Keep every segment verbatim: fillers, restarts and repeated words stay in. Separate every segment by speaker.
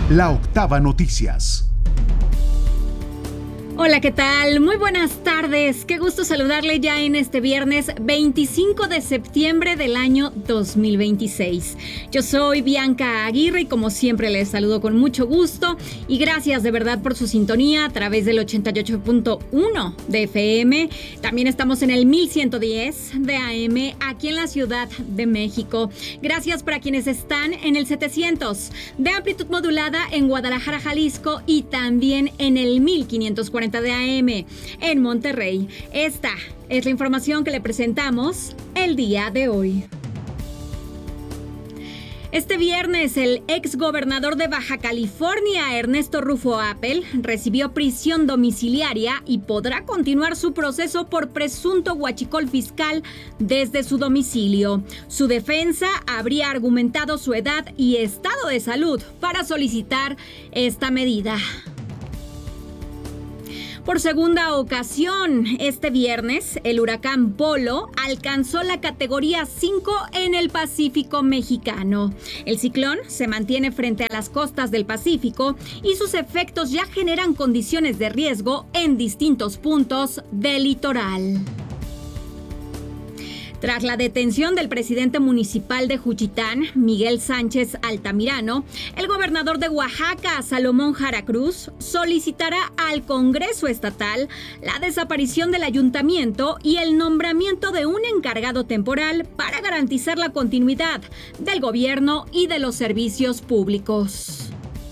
Speaker 1: La Octava Noticias.
Speaker 2: Hola, ¿qué tal? Muy buenas tardes. Qué gusto saludarle ya en este viernes veinticinco de septiembre del año dos mil veintiséis. Yo soy Bianca Aguirre y como siempre les saludo con mucho gusto y gracias de verdad por su sintonía a través del ochenta y ocho punto uno de F M. También estamos en el mil ciento diez de A M aquí en la Ciudad de México. Gracias para quienes están en el setecientos de amplitud modulada en Guadalajara, Jalisco y también en el mil quinientos cuarenta de A M en Monterrey. Esta es la información que le presentamos el día de hoy. Este viernes, el exgobernador de Baja California, Ernesto Rufo Appel, recibió prisión domiciliaria y podrá continuar su proceso por presunto huachicol fiscal desde su domicilio. Su defensa habría argumentado su edad y estado de salud para solicitar esta medida. Por segunda ocasión, este viernes, el huracán Polo alcanzó la categoría cinco en el Pacífico mexicano. El ciclón se mantiene frente a las costas del Pacífico y sus efectos ya generan condiciones de riesgo en distintos puntos del litoral. Tras la detención del presidente municipal de Juchitán, Miguel Sánchez Altamirano, el gobernador de Oaxaca, Salomón Jara Cruz, solicitará al Congreso Estatal la desaparición del ayuntamiento y el nombramiento de un encargado temporal para garantizar la continuidad del gobierno y de los servicios públicos.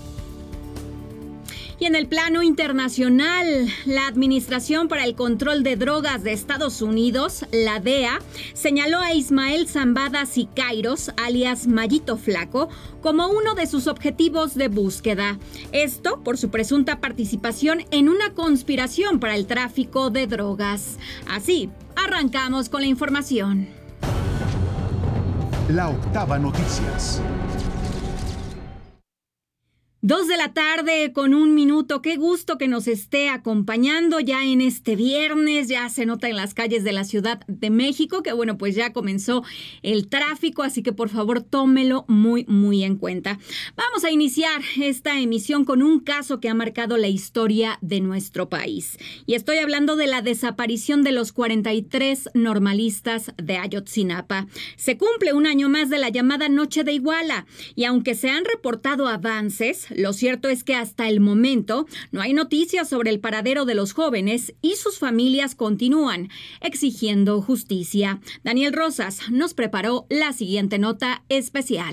Speaker 2: Y en el plano internacional, la Administración para el Control de Drogas de Estados Unidos, la D E A, señaló a Ismael Zambada Siqueiros, alias Mayito Flaco, como uno de sus objetivos de búsqueda. Esto por su presunta participación en una conspiración para el tráfico de drogas. Así, arrancamos con la información.
Speaker 1: La Octava Noticias.
Speaker 2: Dos de la tarde con un minuto. Qué gusto que nos esté acompañando ya en este viernes. Ya se nota en las calles de la Ciudad de México que, bueno, pues ya comenzó el tráfico, así que por favor tómelo muy, muy en cuenta. Vamos a iniciar esta emisión con un caso que ha marcado la historia de nuestro país. Y estoy hablando de la desaparición de los cuarenta y tres normalistas de Ayotzinapa. Se cumple un año más de la llamada Noche de Iguala y aunque se han reportado avances, lo cierto es que hasta el momento no hay noticias sobre el paradero de los jóvenes y sus familias continúan exigiendo justicia. Daniel Rosas nos preparó la siguiente nota especial.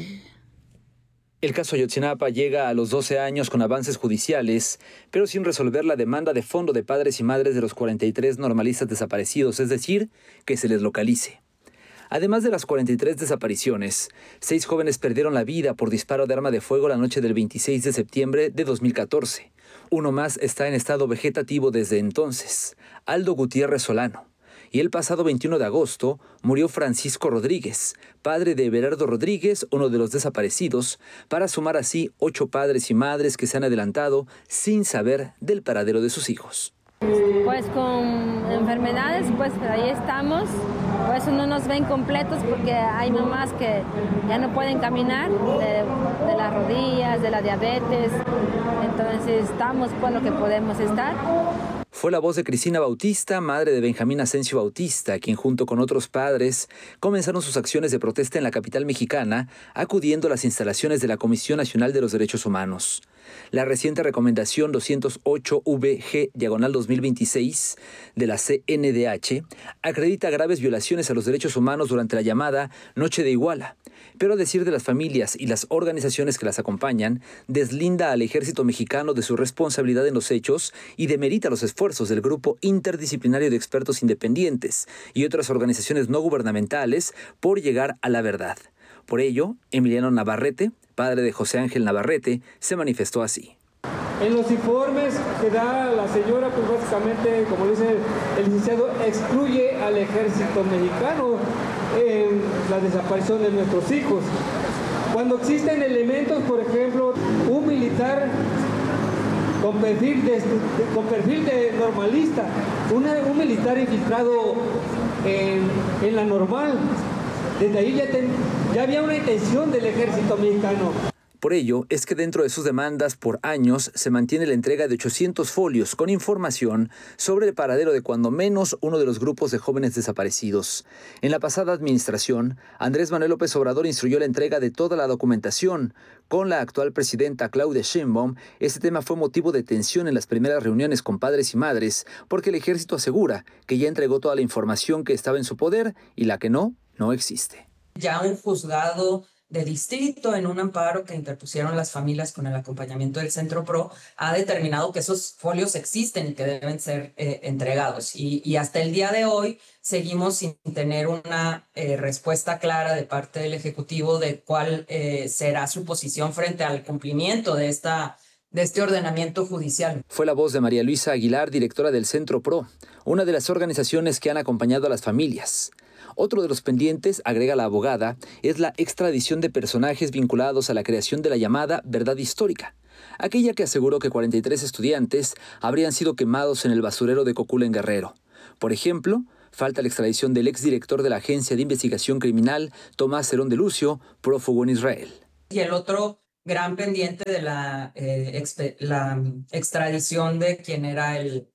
Speaker 3: El caso Ayotzinapa llega a los doce años con avances judiciales, pero sin resolver la demanda de fondo de padres y madres de los cuarenta y tres normalistas desaparecidos, es decir, que se les localice. Además de las cuarenta y tres desapariciones, seis jóvenes perdieron la vida por disparo de arma de fuego la noche del veintiséis de septiembre de dos mil catorce. Uno más está en estado vegetativo desde entonces, Aldo Gutiérrez Solano. Y el pasado veintiuno de agosto murió Francisco Rodríguez, padre de Everardo Rodríguez, uno de los desaparecidos, para sumar así ocho padres y madres que se han adelantado sin saber del paradero de sus hijos.
Speaker 4: Pues con enfermedades, pues ahí estamos, por eso no nos ven completos porque hay mamás que ya no pueden caminar de, de las rodillas, de la diabetes, entonces estamos por lo que podemos estar.
Speaker 3: Fue la voz de Cristina Bautista, madre de Benjamín Asensio Bautista, quien junto con otros padres comenzaron sus acciones de protesta en la capital mexicana, acudiendo a las instalaciones de la Comisión Nacional de los Derechos Humanos. La reciente recomendación doscientos ocho V G diagonal dos mil veintiséis de la C N D H acredita graves violaciones a los derechos humanos durante la llamada Noche de Iguala, pero a decir de las familias y las organizaciones que las acompañan, deslinda al ejército mexicano de su responsabilidad en los hechos y demerita los esfuerzos del grupo interdisciplinario de expertos independientes y otras organizaciones no gubernamentales por llegar a la verdad. Por ello, Emiliano Navarrete, padre de José Ángel Navarrete, se manifestó así.
Speaker 5: En los informes que da la señora, pues básicamente, como dice el licenciado, excluye al ejército mexicano en la desaparición de nuestros hijos. Cuando existen elementos, por ejemplo, un militar con perfil de, con perfil de normalista, una, un militar infiltrado en, en la normal, desde ahí ya, ten, ya había una intención del ejército mexicano.
Speaker 3: Por ello, es que dentro de sus demandas por años se mantiene la entrega de ochocientos folios con información sobre el paradero de cuando menos uno de los grupos de jóvenes desaparecidos. En la pasada administración, Andrés Manuel López Obrador instruyó la entrega de toda la documentación. Con la actual presidenta Claudia Sheinbaum, este tema fue motivo de tensión en las primeras reuniones con padres y madres, porque el ejército asegura que ya entregó toda la información que estaba en su poder y la que no, no existe.
Speaker 6: Ya un juzgado de distrito en un amparo que interpusieron las familias con el acompañamiento del Centro Pro ha determinado que esos folios existen y que deben ser eh, entregados. Y, y hasta el día de hoy seguimos sin tener una eh, respuesta clara de parte del Ejecutivo de cuál eh, será su posición frente al cumplimiento de esta de este ordenamiento judicial.
Speaker 3: Fue la voz de María Luisa Aguilar, directora del Centro Pro, una de las organizaciones que han acompañado a las familias. Otro de los pendientes, agrega la abogada, es la extradición de personajes vinculados a la creación de la llamada verdad histórica, aquella que aseguró que cuarenta y tres estudiantes habrían sido quemados en el basurero de Cocula en Guerrero. Por ejemplo, falta la extradición del exdirector de la Agencia de Investigación Criminal, Tomás Cerón de Lucio, prófugo en Israel.
Speaker 6: Y el otro gran pendiente de la, eh, expe, la extradición de quien era el,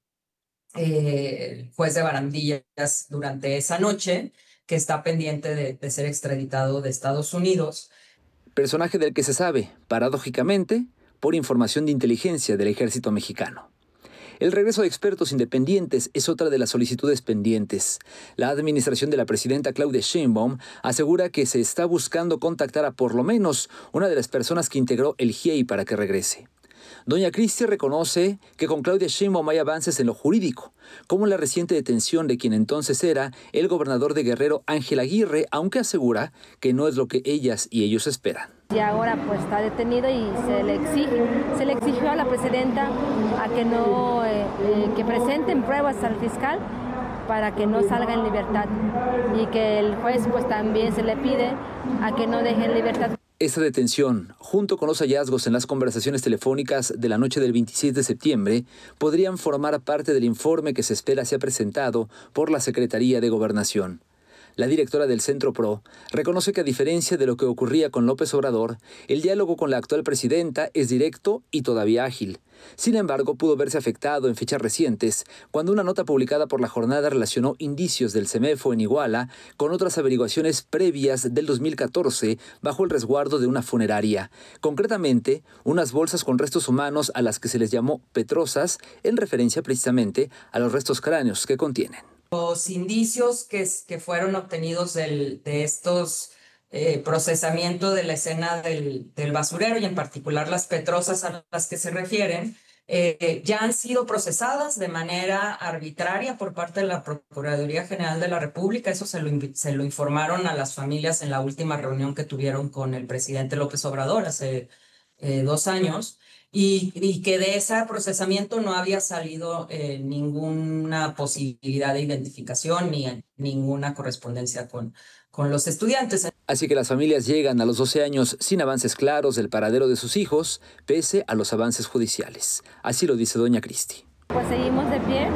Speaker 6: eh, el juez de Barandillas durante esa noche, que está pendiente de, de ser extraditado de Estados Unidos.
Speaker 3: Personaje del que se sabe, paradójicamente, por información de inteligencia del ejército mexicano. El regreso de expertos independientes es otra de las solicitudes pendientes. La administración de la presidenta Claudia Sheinbaum asegura que se está buscando contactar a por lo menos una de las personas que integró el G I E I para que regrese. Doña Cristi reconoce que con Claudia Sheinbaum hay avances en lo jurídico, como la reciente detención de quien entonces era el gobernador de Guerrero, Ángel Aguirre, aunque asegura que no es lo que ellas y ellos esperan.
Speaker 4: Y ahora pues está detenido y se le exige, se le exigió a la presidenta a que no, eh, eh, que presenten pruebas al fiscal para que no salga en libertad y que el juez pues también se le pide a que no deje en libertad.
Speaker 3: Esta detención, junto con los hallazgos en las conversaciones telefónicas de la noche del veintisiete de septiembre, podrían formar parte del informe que se espera sea presentado por la Secretaría de Gobernación. La directora del Centro Pro reconoce que a diferencia de lo que ocurría con López Obrador, el diálogo con la actual presidenta es directo y todavía ágil. Sin embargo, pudo verse afectado en fechas recientes cuando una nota publicada por La Jornada relacionó indicios del CEMEFO en Iguala con otras averiguaciones previas del dos mil catorce bajo el resguardo de una funeraria. Concretamente, unas bolsas con restos humanos a las que se les llamó petrosas en referencia precisamente a los restos cráneos que contienen.
Speaker 6: Los indicios que, que fueron obtenidos del, de estos eh, procesamiento de la escena del, del basurero y en particular las petrosas a las que se refieren, eh, ya han sido procesadas de manera arbitraria por parte de la Procuraduría General de la República. Eso se lo, se lo informaron a las familias en la última reunión que tuvieron con el presidente López Obrador hace eh, dos años. Y, y que de ese procesamiento no había salido eh, ninguna posibilidad de identificación ni ninguna correspondencia con, con los estudiantes.
Speaker 3: Así que las familias llegan a los doce años sin avances claros del paradero de sus hijos, pese a los avances judiciales. Así lo dice doña Cristi.
Speaker 4: Pues seguimos de pie.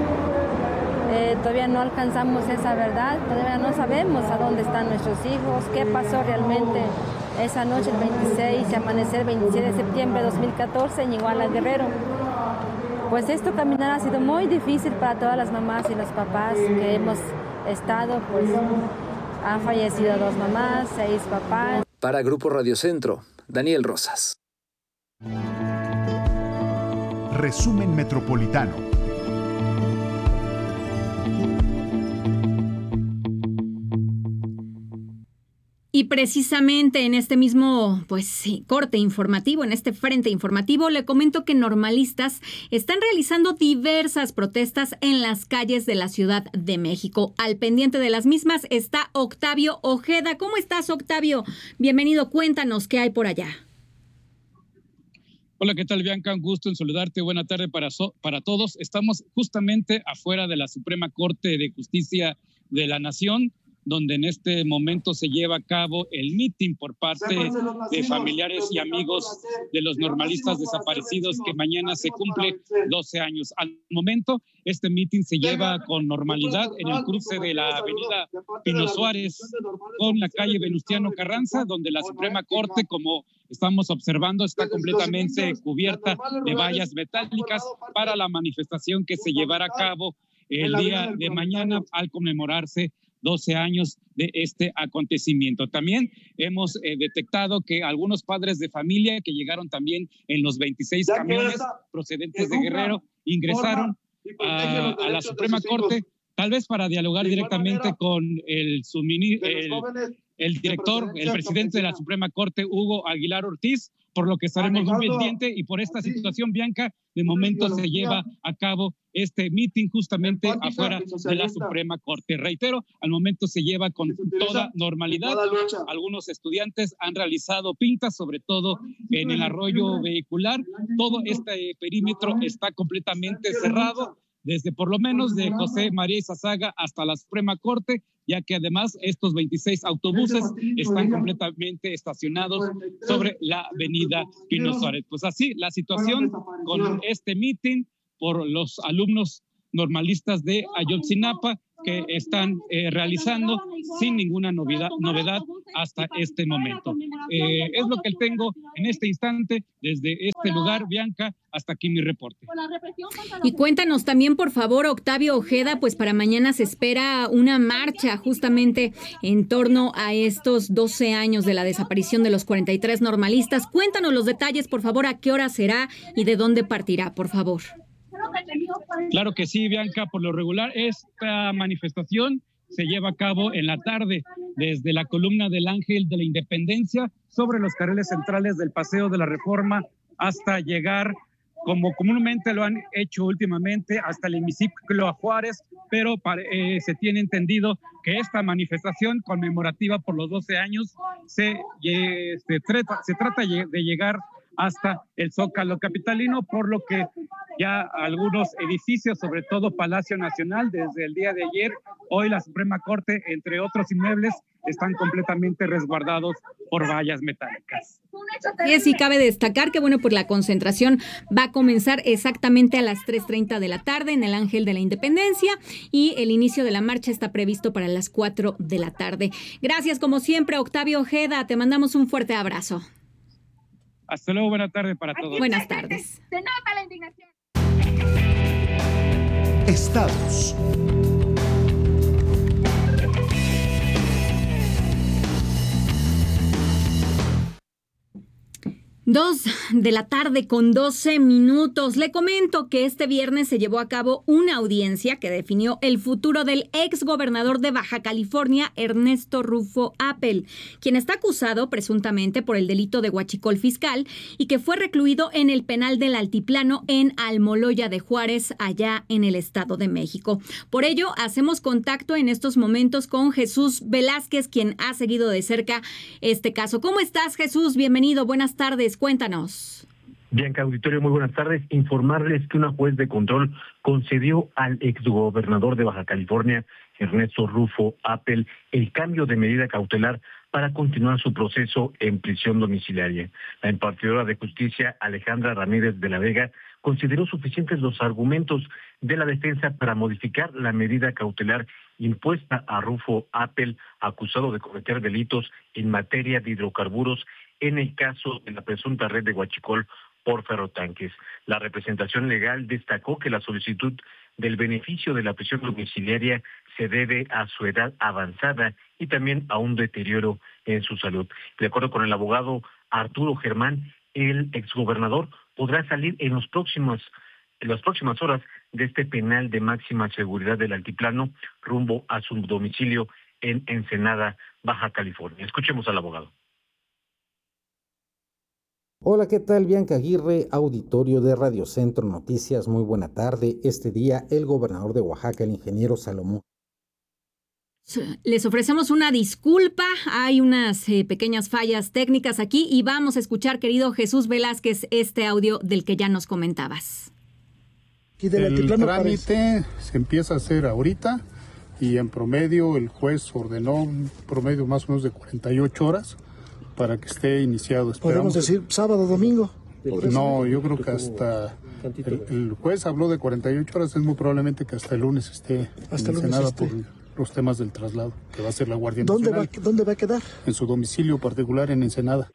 Speaker 4: Eh, todavía no alcanzamos esa verdad, todavía no sabemos a dónde están nuestros hijos, qué pasó realmente esa noche, el veintiséis y amanecer el veintisiete de septiembre de dos mil catorce en Iguala, Guerrero. Pues esto caminar ha sido muy difícil para todas las mamás y los papás que hemos estado, pues han fallecido dos mamás, seis papás.
Speaker 3: Para Grupo Radio Centro, Daniel Rosas.
Speaker 1: Resumen Metropolitano.
Speaker 2: Y precisamente en este mismo, pues sí, corte informativo, en este frente informativo, le comento que normalistas están realizando diversas protestas en las calles de la Ciudad de México. Al pendiente de las mismas está Octavio Ojeda. ¿Cómo estás, Octavio? Bienvenido, cuéntanos qué hay por allá.
Speaker 7: Hola, ¿qué tal, Bianca? Un gusto en saludarte. Buena tarde para, so- para todos. Estamos justamente afuera de la Suprema Corte de Justicia de la Nación, donde en este momento se lleva a cabo el mitin por parte de familiares y amigos de los normalistas desaparecidos, que mañana se cumple doce años. Al momento, este mitin se lleva con normalidad en el cruce de la avenida Pino Suárez con la calle Venustiano Carranza, donde la Suprema Corte, como estamos observando, está completamente cubierta de vallas metálicas para la manifestación que se llevará a cabo el día de mañana al conmemorarse doce años de este acontecimiento. También hemos eh, detectado que algunos padres de familia que llegaron también en los veintiséis camiones procedentes de Guerrero ingresaron a, a la Suprema Corte, tal vez para dialogar directamente con el, sumini, el, el director, el presidente de la Suprema Corte, Hugo Aguilar Ortiz, por lo que estaremos muy pendientes, y por esta situación, Bianca, de momento se lleva a cabo este mitin justamente afuera de la Suprema Corte. Reitero, al momento se lleva con toda normalidad. Algunos estudiantes han realizado pintas, sobre todo en el arroyo vehicular. Todo este perímetro está completamente cerrado, desde por lo menos de José María Izazaga hasta la Suprema Corte, ya que además estos veintiséis autobuses están completamente estacionados sobre la avenida Pino Suárez. Pues así la situación con este mitin por los alumnos normalistas de Ayotzinapa, que están eh, realizando sin ninguna novedad, novedad hasta este momento. Eh, es lo que tengo en este instante desde este lugar, Bianca, hasta aquí mi reporte.
Speaker 2: Y cuéntanos también, por favor, Octavio Ojeda, pues para mañana se espera una marcha justamente en torno a estos doce años de la desaparición de los cuarenta y tres normalistas. Cuéntanos los detalles, por favor, a qué hora será y de dónde partirá, por favor.
Speaker 7: Claro que sí, Bianca. Por lo regular, esta manifestación se lleva a cabo en la tarde desde la columna del Ángel de la Independencia sobre los carriles centrales del Paseo de la Reforma hasta llegar, como comúnmente lo han hecho últimamente, hasta el hemiciclo a Juárez, pero eh, se tiene entendido que esta manifestación conmemorativa por los doce años se, eh, se, trata, se trata de llegar hasta el Zócalo capitalino, por lo que ya algunos edificios, sobre todo Palacio Nacional, desde el día de ayer, hoy la Suprema Corte, entre otros inmuebles, están completamente resguardados por vallas metálicas.
Speaker 2: Y sí cabe destacar que, bueno, pues la concentración va a comenzar exactamente a las tres treinta de la tarde en el Ángel de la Independencia, y el inicio de la marcha está previsto para las cuatro de la tarde. Gracias, como siempre, Octavio Ojeda. Te mandamos un fuerte abrazo.
Speaker 7: Hasta luego, buena tarde para todos.
Speaker 2: Buenas tardes.
Speaker 8: Se nota la indignación.
Speaker 1: Estados.
Speaker 2: Dos de la tarde con doce minutos. Le comento que este viernes se llevó a cabo una audiencia que definió el futuro del ex gobernador de Baja California, Ernesto Rufo Appel, quien está acusado presuntamente por el delito de huachicol fiscal y que fue recluido en el penal del Altiplano en Almoloya de Juárez, allá en el Estado de México. Por ello, hacemos contacto en estos momentos con Jesús Velázquez, quien ha seguido de cerca este caso. ¿Cómo estás, Jesús? Bienvenido, buenas tardes. Cuéntanos.
Speaker 9: Bianca, auditorio, muy buenas tardes. Informarles que una juez de control concedió al exgobernador de Baja California, Ernesto Rufo Appel, el cambio de medida cautelar para continuar su proceso en prisión domiciliaria. La impartidora de justicia, Alejandra Ramírez de la Vega, consideró suficientes los argumentos de la defensa para modificar la medida cautelar impuesta a Rufo Appel, acusado de cometer delitos en materia de hidrocarburos en el caso de la presunta red de huachicol por ferrotanques. La representación legal destacó que la solicitud del beneficio de la prisión domiciliaria se debe a su edad avanzada y también a un deterioro en su salud. De acuerdo con el abogado Arturo Germán, el exgobernador podrá salir en los próximos en las próximas horas de este penal de máxima seguridad del Altiplano rumbo a su domicilio en Ensenada, Baja California. Escuchemos al abogado.
Speaker 10: Hola, ¿qué tal? Bianca Aguirre, auditorio de Radio Centro Noticias. Muy buena tarde. Este día, el gobernador de Oaxaca, el ingeniero Salomón.
Speaker 2: Les ofrecemos una disculpa, hay unas eh, pequeñas fallas técnicas aquí y vamos a escuchar, querido Jesús Velázquez, este audio del que ya nos comentabas.
Speaker 11: El trámite se empieza a hacer ahorita
Speaker 8: y en promedio el juez ordenó un promedio más o menos de cuarenta y ocho horas para que esté iniciado.
Speaker 11: ¿Podemos decir sábado, domingo?
Speaker 8: No, yo creo que hasta el, el juez habló de cuarenta y ocho horas, es muy probablemente que hasta el lunes esté
Speaker 11: hasta
Speaker 8: en Ensenada por los temas del traslado, que va a ser la Guardia
Speaker 11: ¿Dónde
Speaker 8: Nacional.
Speaker 11: Va, ¿Dónde va a quedar?
Speaker 8: En su domicilio particular en Ensenada.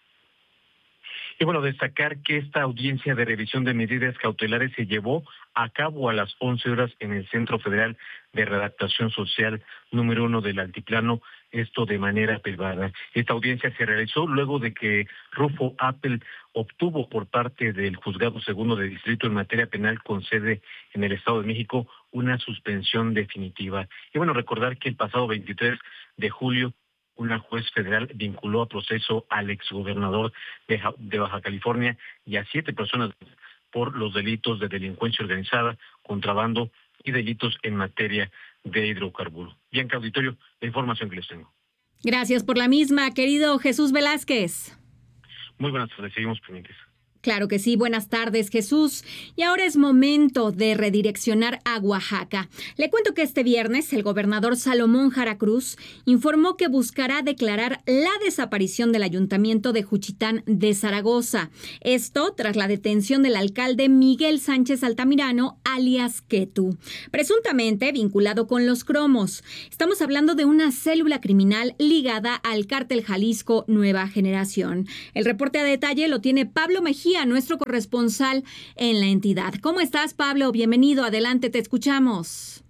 Speaker 9: Y bueno, destacar que esta audiencia de revisión de medidas cautelares se llevó a cabo a las once horas en el Centro Federal de Redactación Social número uno del Altiplano, esto de manera privada. Esta audiencia se realizó luego de que Rufo Appel obtuvo por parte del Juzgado Segundo de Distrito en materia penal con sede en el Estado de México una suspensión definitiva. Y bueno, recordar que el pasado veintitrés de julio una juez federal vinculó a proceso al exgobernador de, de Baja California y a siete personas por los delitos de delincuencia organizada, contrabando y delitos en materia de hidrocarburos. Bianca, auditorio, la información que les tengo.
Speaker 2: Gracias por la misma, querido Jesús Velázquez.
Speaker 9: Muy buenas tardes, seguimos pendientes.
Speaker 2: Claro que sí, buenas tardes, Jesús. Y ahora es momento de redireccionar a Oaxaca. Le cuento que este viernes el gobernador Salomón Jara Cruz informó que buscará declarar la desaparición del ayuntamiento de Juchitán de Zaragoza. Esto tras la detención del alcalde Miguel Sánchez Altamirano, alias Ketu, presuntamente vinculado con los cromos. Estamos hablando de una célula criminal ligada al cártel Jalisco Nueva Generación. El reporte a detalle lo tiene Pablo Mejía, a nuestro corresponsal en la entidad. ¿Cómo estás, Pablo? Bienvenido, adelante, te escuchamos.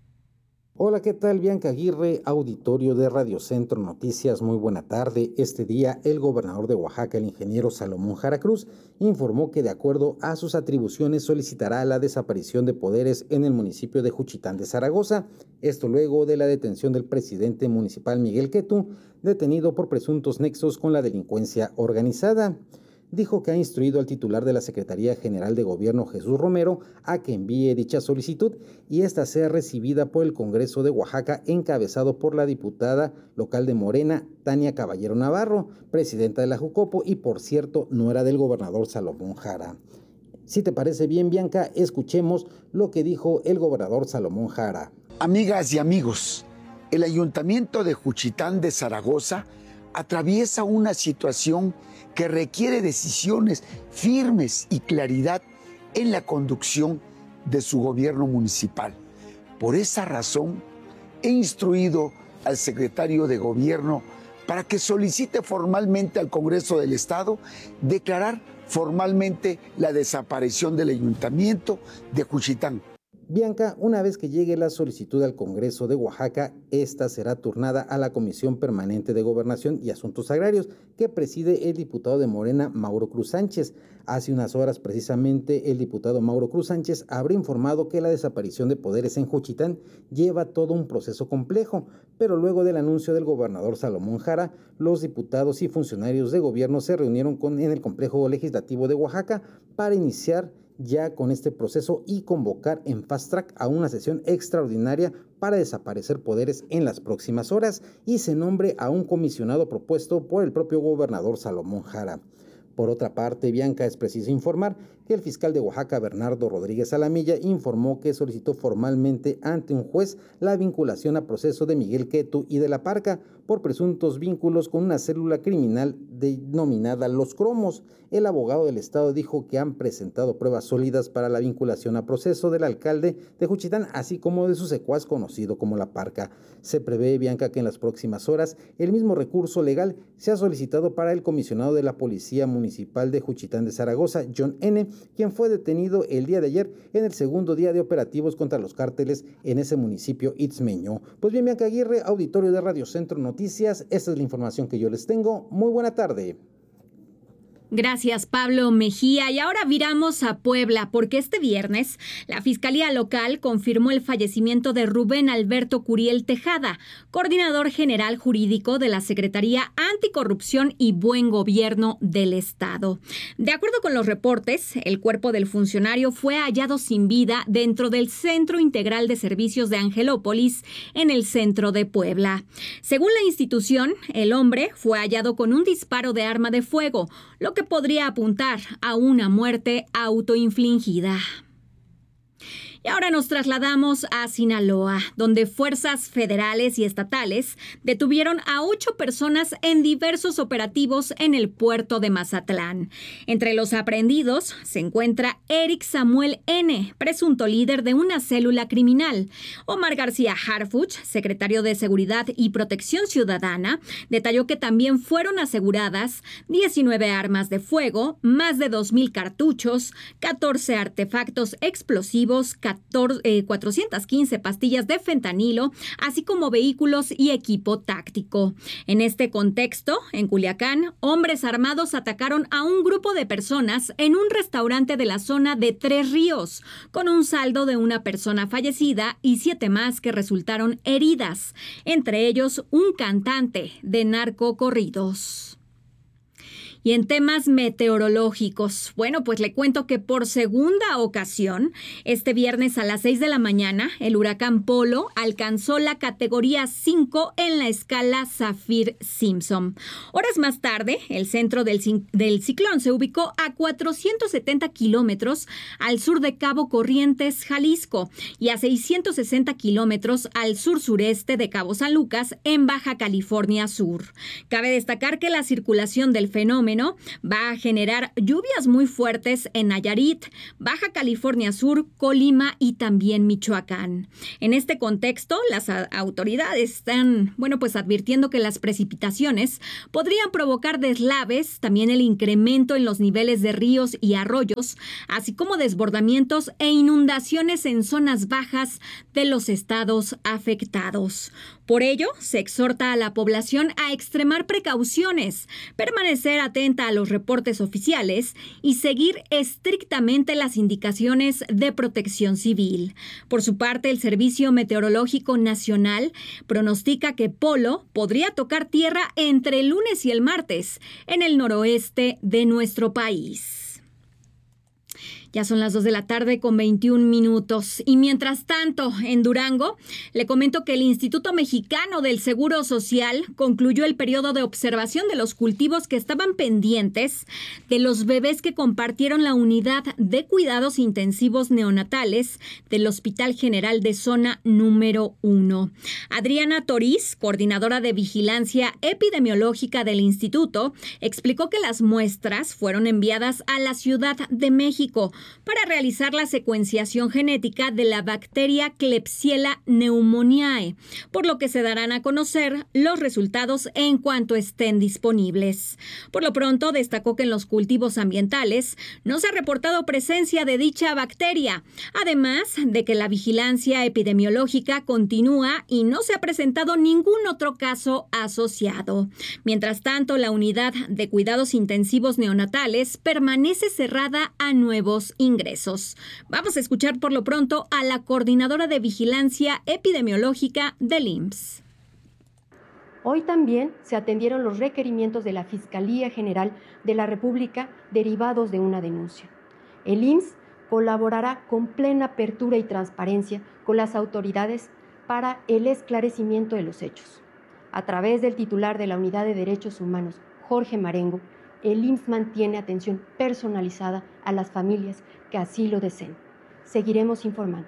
Speaker 10: Hola, ¿qué tal? Bianca Aguirre, auditorio de Radio Centro Noticias, muy buena tarde. Este día, el gobernador de Oaxaca, el ingeniero Salomón Jara Cruz, informó que de acuerdo a sus atribuciones solicitará la desaparición de poderes en el municipio de Juchitán de Zaragoza. Esto luego de la detención del presidente municipal Miguel Ketu, detenido por presuntos nexos con la delincuencia organizada. Dijo que ha instruido al titular de la Secretaría General de Gobierno, Jesús Romero, a que envíe dicha solicitud y esta sea recibida por el Congreso de Oaxaca, encabezado por la diputada local de Morena, Tania Caballero Navarro, presidenta de la Jucopo y, por cierto, nuera del gobernador Salomón Jara. Si te parece bien, Bianca, escuchemos lo que dijo el gobernador Salomón Jara.
Speaker 12: Amigas y amigos, el Ayuntamiento de Juchitán de Zaragoza atraviesa una situación que requiere decisiones firmes y claridad en la conducción de su gobierno municipal. Por esa razón, he instruido al secretario de Gobierno para que solicite formalmente al Congreso del Estado declarar formalmente la desaparición del Ayuntamiento de Juchitán.
Speaker 10: Bianca, una vez que llegue la solicitud al Congreso de Oaxaca, esta será turnada a la Comisión Permanente de Gobernación y Asuntos Agrarios, que preside el diputado de Morena, Mauro Cruz Sánchez. Hace unas horas, precisamente, el diputado Mauro Cruz Sánchez habrá informado que la desaparición de poderes en Juchitán lleva todo un proceso complejo, pero luego del anuncio del gobernador Salomón Jara, los diputados y funcionarios de gobierno se reunieron con, en el complejo legislativo de Oaxaca para iniciar ya con este proceso y convocar en fast track a una sesión extraordinaria para desaparecer poderes en las próximas horas y se nombre a un comisionado propuesto por el propio gobernador Salomón Jara. Por otra parte, Bianca, es preciso informar que el fiscal de Oaxaca, Bernardo Rodríguez Alamilla, informó que solicitó formalmente ante un juez la vinculación a proceso de Miguel Ketu y de la Parca por presuntos vínculos con una célula criminal denominada Los Cromos. El abogado del Estado dijo que han presentado pruebas sólidas para la vinculación a proceso del alcalde de Juchitán, así como de su secuaz conocido como La Parca. Se prevé, Bianca, que en las próximas horas el mismo recurso legal sea solicitado para el comisionado de la Policía Municipal de Juchitán de Zaragoza, John N., quien fue detenido el día de ayer en el segundo día de operativos contra los cárteles en ese municipio itzmeño. Pues bien, Bianca Aguirre, auditorio de Radio Centro Noticias, esta es la información que yo les tengo. Muy buena tarde.
Speaker 2: Gracias, Pablo Mejía. Y ahora viramos a Puebla, porque este viernes la Fiscalía Local confirmó el fallecimiento de Rubén Alberto Curiel Tejada, coordinador general jurídico de la Secretaría Anticorrupción y Buen Gobierno del Estado. De acuerdo con los reportes, el cuerpo del funcionario fue hallado sin vida dentro del Centro Integral de Servicios de Angelópolis, en el centro de Puebla. Según la institución, el hombre fue hallado con un disparo de arma de fuego, lo que podría apuntar a una muerte autoinfligida. Y ahora nos trasladamos a Sinaloa, donde fuerzas federales y estatales detuvieron a ocho personas en diversos operativos en el puerto de Mazatlán. Entre los aprehendidos se encuentra Eric Samuel N., presunto líder de una célula criminal. Omar García Harfuch, secretario de Seguridad y Protección Ciudadana, detalló que también fueron aseguradas diecinueve armas de fuego, más de dos mil cartuchos, catorce artefactos explosivos, cuatrocientas quince pastillas de fentanilo, así como vehículos y equipo táctico. En este contexto, en Culiacán, hombres armados atacaron a un grupo de personas en un restaurante de la zona de Tres Ríos, con un saldo de una persona fallecida y siete más que resultaron heridas, entre ellos un cantante de narcocorridos. Y en temas meteorológicos, bueno, pues le cuento que por segunda ocasión, este viernes a las seis de la mañana, el huracán Polo alcanzó la categoría cinco en la escala Saffir-Simpson. Horas más tarde, el centro del, del ciclón se ubicó a cuatrocientos setenta kilómetros al sur de Cabo Corrientes, Jalisco, y a seiscientos sesenta kilómetros al sur-sureste de Cabo San Lucas, en Baja California Sur. Cabe destacar que la circulación del fenómeno va a generar lluvias muy fuertes en Nayarit, Baja California Sur, Colima y también Michoacán. En este contexto, las autoridades están, bueno, pues advirtiendo que las precipitaciones podrían provocar deslaves, también el incremento en los niveles de ríos y arroyos, así como desbordamientos e inundaciones en zonas bajas de los estados afectados. Por ello, se exhorta a la población a extremar precauciones, permanecer atenta a los reportes oficiales y seguir estrictamente las indicaciones de protección civil. Por su parte, el Servicio Meteorológico Nacional pronostica que Polo podría tocar tierra entre el lunes y el martes en el noroeste de nuestro país. Ya son las dos de la tarde con veintiún minutos. Y mientras tanto, en Durango, le comento que el Instituto Mexicano del Seguro Social concluyó el periodo de observación de los cultivos que estaban pendientes de los bebés que compartieron la unidad de cuidados intensivos neonatales del Hospital General de Zona número uno. Adriana Toriz, coordinadora de vigilancia epidemiológica del instituto, explicó que las muestras fueron enviadas a la Ciudad de México para realizar la secuenciación genética de la bacteria Klebsiella pneumoniae, por lo que se darán a conocer los resultados en cuanto estén disponibles. Por lo pronto, destacó que en los cultivos ambientales no se ha reportado presencia de dicha bacteria, además de que la vigilancia epidemiológica continúa y no se ha presentado ningún otro caso asociado. Mientras tanto, la unidad de cuidados intensivos neonatales permanece cerrada a nuevos ingresos. Vamos a escuchar por lo pronto a la coordinadora de vigilancia epidemiológica del I M S S.
Speaker 13: Hoy también se atendieron los requerimientos de la Fiscalía General de la República derivados de una denuncia. El I M S S colaborará con plena apertura y transparencia con las autoridades para el esclarecimiento de los hechos. A través del titular de la Unidad de Derechos Humanos, Jorge Marengo, el I M S S mantiene atención personalizada a las familias que así lo deseen. Seguiremos informando.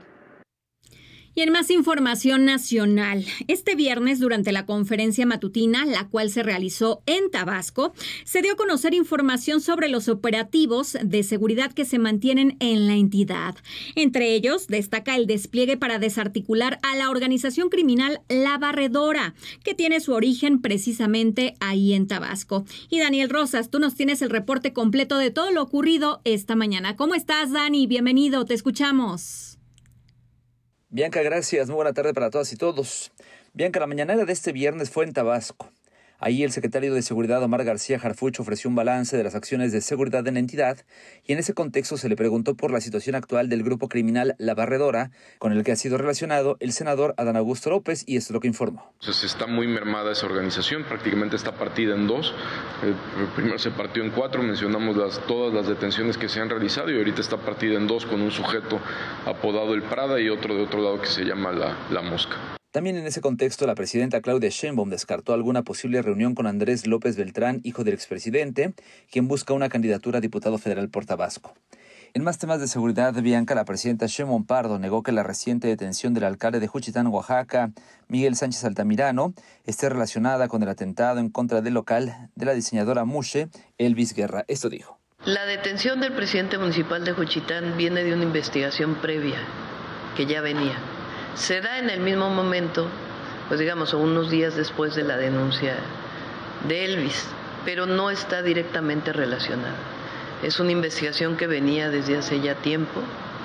Speaker 2: Y en más información nacional, este viernes durante la conferencia matutina, la cual se realizó en Tabasco, se dio a conocer información sobre los operativos de seguridad que se mantienen en la entidad. Entre ellos, destaca el despliegue para desarticular a la organización criminal La Barredora, que tiene su origen precisamente ahí en Tabasco. Y Daniel Rosas, tú nos tienes el reporte completo de todo lo ocurrido esta mañana. ¿Cómo estás, Dani? Bienvenido, te escuchamos.
Speaker 3: Bianca, gracias. Muy buena tarde para todas y todos. Bianca, la mañanera de este viernes fue en Tabasco. Ahí el secretario de Seguridad, Omar García Harfuch, ofreció un balance de las acciones de seguridad en la entidad y en ese contexto se le preguntó por la situación actual del grupo criminal La Barredora, con el que ha sido relacionado el senador Adán Augusto López, y esto es lo que informó.
Speaker 14: Entonces está muy mermada esa organización, prácticamente está partida en dos. Eh, primero se partió en cuatro, mencionamos las, todas las detenciones que se han realizado y ahorita está partida en dos con un sujeto apodado El Prada y otro de otro lado que se llama La, la Mosca.
Speaker 3: También en ese contexto, la presidenta Claudia Sheinbaum descartó alguna posible reunión con Andrés López Beltrán, hijo del expresidente, quien busca una candidatura a diputado federal por Tabasco. En más temas de seguridad, Bianca, la presidenta Sheinbaum Pardo negó que la reciente detención del alcalde de Juchitán, Oaxaca, Miguel Sánchez Altamirano, esté relacionada con el atentado en contra del local de la diseñadora Mushe, Elvis Guerra. Esto dijo.
Speaker 15: La detención del presidente municipal de Juchitán viene de una investigación previa que ya venía. Se da en el mismo momento, pues digamos, unos días después de la denuncia de Elvis, pero no está directamente relacionada. Es una investigación que venía desde hace ya tiempo,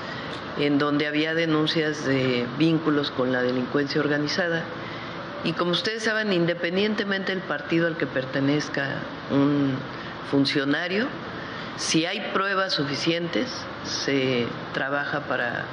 Speaker 15: en donde había denuncias de vínculos con la delincuencia organizada. Y como ustedes saben, independientemente del partido al que pertenezca un funcionario, si hay pruebas suficientes, se trabaja para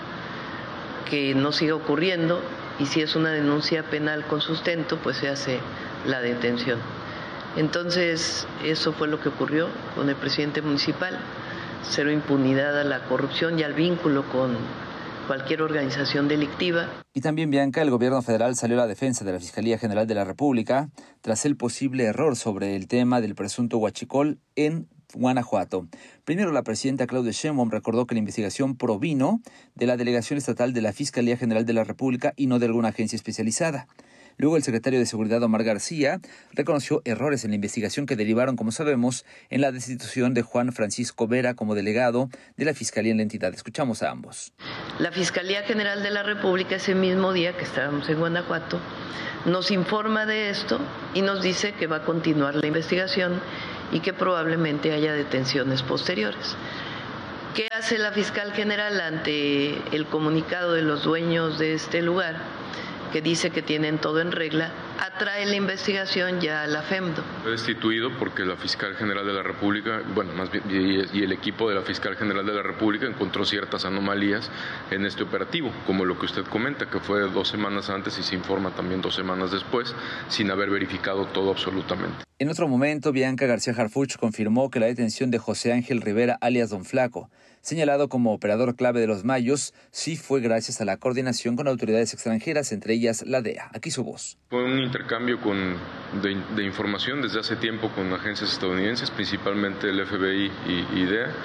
Speaker 15: que no siga ocurriendo, y si es una denuncia penal con sustento, pues se hace la detención. Entonces, eso fue lo que ocurrió con el presidente municipal, cero impunidad a la corrupción y al vínculo con cualquier organización delictiva.
Speaker 3: Y también, Bianca, el gobierno federal salió a la defensa de la Fiscalía General de la República tras el posible error sobre el tema del presunto huachicol en Guanajuato. Primero, la presidenta Claudia Sheinbaum recordó que la investigación provino de la Delegación Estatal de la Fiscalía General de la República y no de alguna agencia especializada. Luego, el secretario de Seguridad, Omar García, reconoció errores en la investigación que derivaron, como sabemos, en la destitución de Juan Francisco Vera como delegado de la Fiscalía en la entidad. Escuchamos a ambos.
Speaker 15: La Fiscalía General de la República, ese mismo día que estábamos en Guanajuato, nos informa de esto y nos dice que va a continuar la investigación y que probablemente haya detenciones posteriores. ¿Qué hace la fiscal general ante el comunicado de los dueños de este lugar, que dice que tienen todo en regla? Atrae la investigación ya a la FEMDO.
Speaker 14: Fue destituido porque la fiscal general de la República, bueno, más bien, y, y el equipo de la fiscal general de la República encontró ciertas anomalías en este operativo, como lo que usted comenta, que fue dos semanas antes y se informa también dos semanas después, sin haber verificado todo absolutamente.
Speaker 3: En otro momento, Bianca García Harfuch confirmó que la detención de José Ángel Rivera, alias Don Flaco, señalado como operador clave de los Mayos, sí fue gracias a la coordinación con autoridades extranjeras, entre ellas la D E A. Aquí su voz.
Speaker 14: Fue un intercambio con, de, de información desde hace tiempo con agencias estadounidenses, principalmente el F B I y, y D E A.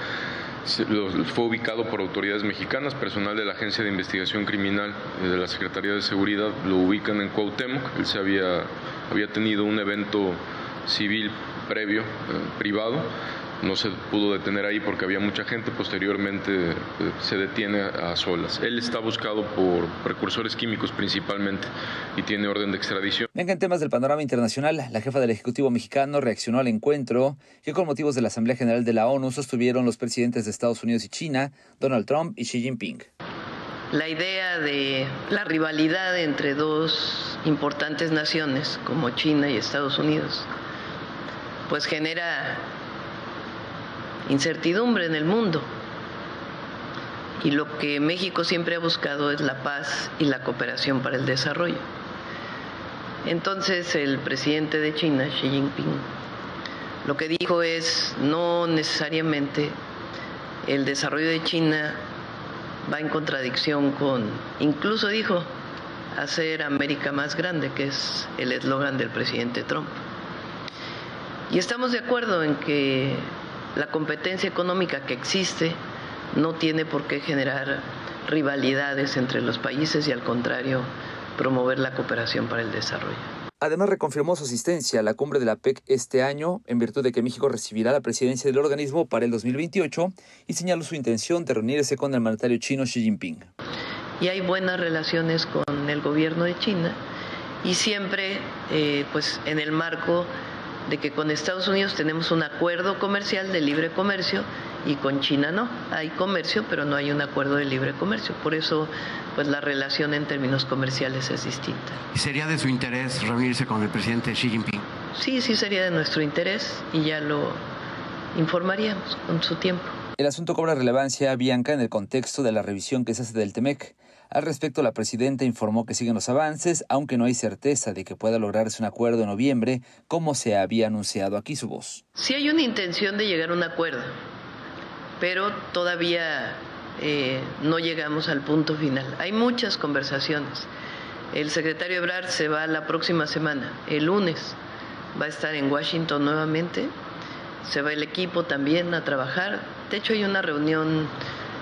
Speaker 14: Fue ubicado por autoridades mexicanas, personal de la Agencia de Investigación Criminal de la Secretaría de Seguridad lo ubican en Cuauhtémoc. Él se había, había tenido un evento civil previo, eh, privado. No se pudo detener ahí porque había mucha gente, posteriormente eh, se detiene a, a solas. Él está buscado por precursores químicos principalmente y tiene orden de extradición.
Speaker 3: Venga, en temas del panorama internacional, la jefa del Ejecutivo mexicano reaccionó al encuentro que con motivos de la Asamblea General de la ONU sostuvieron los presidentes de Estados Unidos y China, Donald Trump y Xi Jinping.
Speaker 15: La idea de la rivalidad entre dos importantes naciones como China y Estados Unidos, pues genera incertidumbre en el mundo, y lo que México siempre ha buscado es la paz y la cooperación para el desarrollo. Entonces el presidente de China, Xi Jinping, lo que dijo es no necesariamente el desarrollo de China va en contradicción con, incluso dijo, hacer América más grande, que es el eslogan del presidente Trump. Y estamos de acuerdo en que la competencia económica que existe no tiene por qué generar rivalidades entre los países y, al contrario, promover la cooperación para el desarrollo.
Speaker 3: Además, reconfirmó su asistencia a la cumbre de la P E C este año, en virtud de que México recibirá la presidencia del organismo para el dos mil veintiocho, y señaló su intención de reunirse con el mandatario chino Xi Jinping.
Speaker 15: Y hay buenas relaciones con el gobierno de China, y siempre eh, pues en el marco de que con Estados Unidos tenemos un acuerdo comercial de libre comercio y con China no. Hay comercio, pero no hay un acuerdo de libre comercio. Por eso, pues la relación en términos comerciales es distinta.
Speaker 16: ¿Y sería de su interés reunirse con el presidente Xi Jinping?
Speaker 15: Sí, sí sería de nuestro interés y ya lo informaríamos con su tiempo.
Speaker 3: El asunto cobra relevancia, Bianca, en el contexto de la revisión que se hace del TEMEC. Al respecto, la presidenta informó que siguen los avances, aunque no hay certeza de que pueda lograrse un acuerdo en noviembre, como se había anunciado. Aquí su voz.
Speaker 15: Sí hay una intención de llegar a un acuerdo, pero todavía eh, no llegamos al punto final. Hay muchas conversaciones. El secretario Ebrard se va la próxima semana, el lunes. Va a estar en Washington nuevamente. Se va el equipo también a trabajar. De hecho, hay una reunión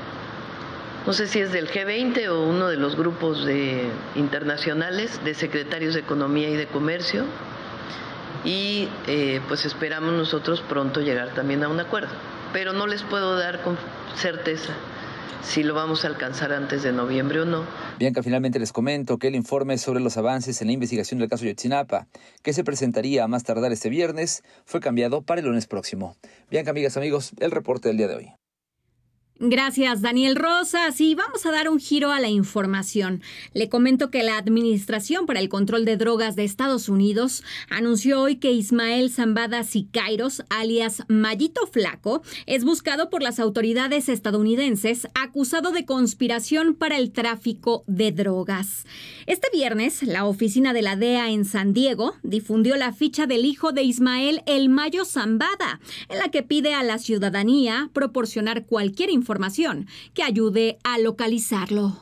Speaker 15: no sé si es del G veinte o uno de los grupos de, internacionales de secretarios de Economía y de Comercio, y eh, pues esperamos nosotros pronto llegar también a un acuerdo, pero no les puedo dar con certeza si lo vamos a alcanzar antes de noviembre o no.
Speaker 3: Bianca, finalmente les comento que el informe sobre los avances en la investigación del caso Ayotzinapa, que se presentaría a más tardar este viernes, fue cambiado para el lunes próximo. Bianca, amigas, amigos, el reporte del día de hoy.
Speaker 2: Gracias, Daniel Rosas. Y vamos a dar un giro a la información. Le comento que la Administración para el Control de Drogas de Estados Unidos anunció hoy que Ismael Zambada Siqueiros, alias Mayito Flaco, es buscado por las autoridades estadounidenses acusado de conspiración para el tráfico de drogas. Este viernes, la oficina de la D E A en San Diego difundió la ficha del hijo de Ismael, El Mayo Zambada, en la que pide a la ciudadanía proporcionar cualquier información información que ayude a localizarlo.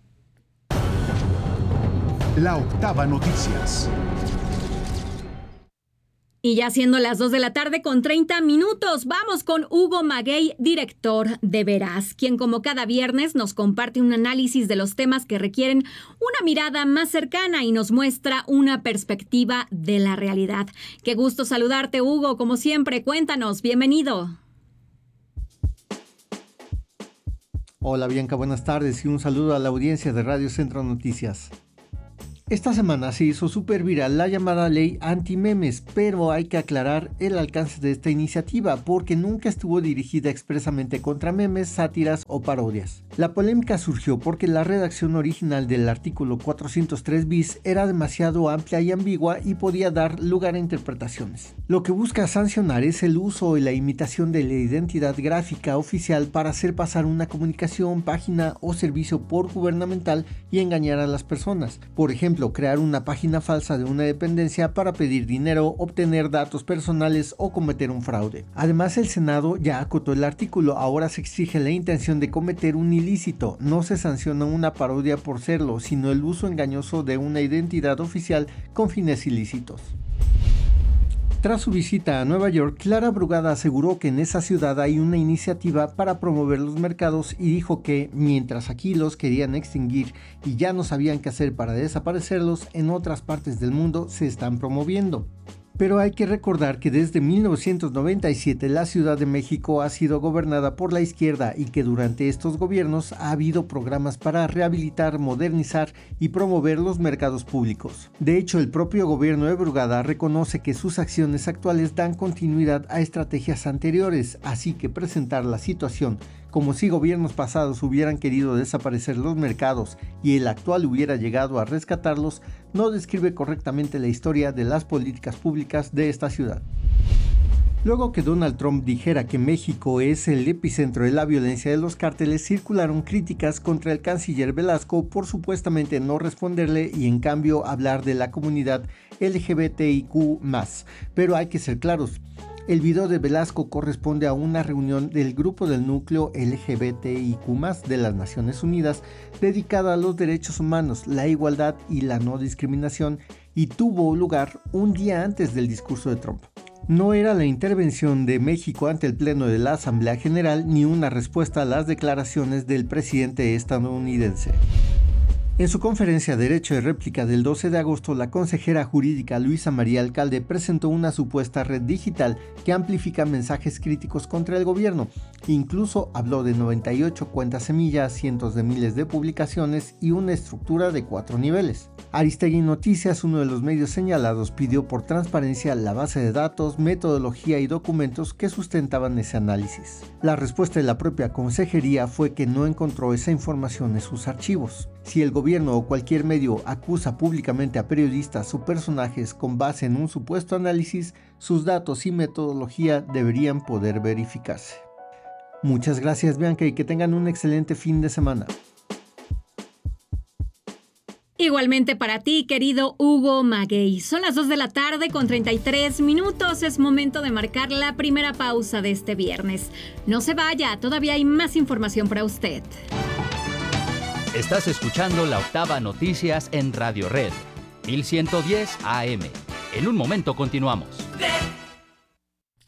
Speaker 1: La Octava Noticias.
Speaker 2: Y ya siendo las dos de la tarde con treinta minutos, vamos con Hugo Maguey, director de Veraz, quien como cada viernes nos comparte un análisis de los temas que requieren una mirada más cercana y nos muestra una perspectiva de la realidad. Qué gusto saludarte, Hugo, como siempre, cuéntanos, bienvenido.
Speaker 17: Hola Bianca, buenas tardes y un saludo a la audiencia de Radio Centro Noticias. Esta semana se hizo súper viral la llamada ley anti-memes, pero hay que aclarar el alcance de esta iniciativa porque nunca estuvo dirigida expresamente contra memes, sátiras o parodias. La polémica surgió porque la redacción original del artículo cuatrocientos tres bis era demasiado amplia y ambigua y podía dar lugar a interpretaciones. Lo que busca sancionar es el uso y la imitación de la identidad gráfica oficial para hacer pasar una comunicación, página o servicio por gubernamental y engañar a las personas. Por ejemplo, crear una página falsa de una dependencia para pedir dinero, obtener datos personales o cometer un fraude. Además, el Senado ya acotó el artículo. Ahora se exige la intención de cometer un ilícito. No se sanciona una parodia por serlo, sino el uso engañoso de una identidad oficial con fines ilícitos. Tras su visita a Nueva York, Clara Brugada aseguró que en esa ciudad hay una iniciativa para promover los mercados y dijo que, mientras aquí los querían extinguir y ya no sabían qué hacer para desaparecerlos, en otras partes del mundo se están promoviendo. Pero hay que recordar que desde mil novecientos noventa y siete la Ciudad de México ha sido gobernada por la izquierda y que durante estos gobiernos ha habido programas para rehabilitar, modernizar y promover los mercados públicos. De hecho, el propio gobierno de Brugada reconoce que sus acciones actuales dan continuidad a estrategias anteriores, así que presentar la situación como si gobiernos pasados hubieran querido desaparecer los mercados y el actual hubiera llegado a rescatarlos, no describe correctamente la historia de las políticas públicas de esta ciudad. Luego que Donald Trump dijera que México es el epicentro de la violencia de los cárteles, circularon críticas contra el canciller Velasco por supuestamente no responderle y en cambio hablar de la comunidad L G B T I Q más. Pero hay que ser claros. El video de Velasco corresponde a una reunión del Grupo del Núcleo L G B T I Q más, de las Naciones Unidas, dedicada a los derechos humanos, la igualdad y la no discriminación, y tuvo lugar un día antes del discurso de Trump. No era la intervención de México ante el Pleno de la Asamblea General ni una respuesta a las declaraciones del presidente estadounidense. En su conferencia Derecho de Réplica del doce de agosto, la consejera jurídica Luisa María Alcalde presentó una supuesta red digital que amplifica mensajes críticos contra el gobierno. Incluso habló de noventa y ocho cuentas semilla, cientos de miles de publicaciones y una estructura de cuatro niveles. Aristegui Noticias, uno de los medios señalados, pidió por transparencia la base de datos, metodología y documentos que sustentaban ese análisis. La respuesta de la propia consejería fue que no encontró esa información en sus archivos. Si el gobierno o cualquier medio acusa públicamente a periodistas o personajes con base en un supuesto análisis, sus datos y metodología deberían poder verificarse. Muchas gracias, Bianca, y que tengan un excelente fin de semana.
Speaker 2: Igualmente para ti, querido Hugo Maguey. Son las dos de la tarde con treinta y tres minutos. Es momento de marcar la primera pausa de este viernes. No se vaya, todavía hay más información para usted.
Speaker 18: Estás escuchando La Octava Noticias en Radio Red, mil ciento diez A M. En un momento continuamos.